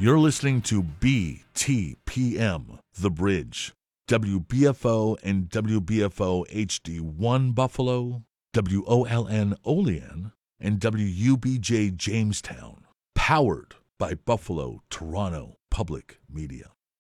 You're listening to BTPM, The Bridge, WBFO and WBFO HD1 Buffalo, WOLN Olean, and WUBJ Jamestown, powered by Buffalo Toronto Public Media.